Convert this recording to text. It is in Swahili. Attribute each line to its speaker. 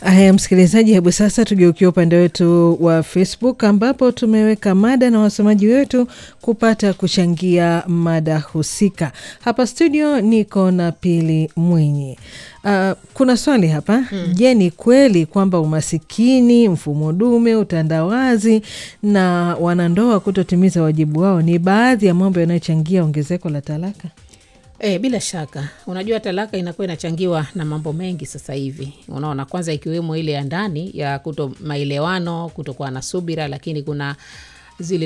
Speaker 1: Haya msikilizaji, hebu sasa tugeukie upande wetu wa Facebook ambapo tumeweka mada na wasomaji wetu kupata kuchangia mada husika. Hapa studio niko na Pili Mwinyi. Kuna swali hapa. Je, ni kweli kwamba umasikini, mfumo dume, utandawazi na wanandoa kutotimiza wajibu wao ni baadhi ya mambo yanayochangia ongezeko la talaka?
Speaker 2: Bila shaka. Unajua talaka inakuwa inachangiwa na mambo mengi sasa hivi. Unaona, kwanza ikiwemo ile ya ndani ya maelewano, kutokuwa na subira, lakini kuna zile